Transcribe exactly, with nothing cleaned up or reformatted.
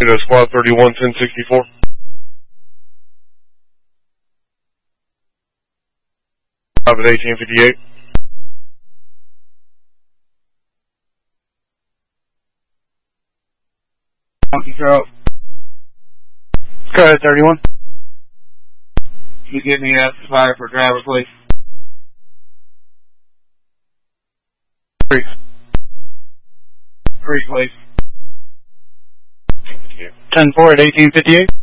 Squad thirty-one, ten sixty-four. Five at eighteen fifty-eight. Monkey Charles. Go ahead, thirty-one. Can you get me a fire for driver, please? Three. Three, please. ten four at eighteen fifty-eight.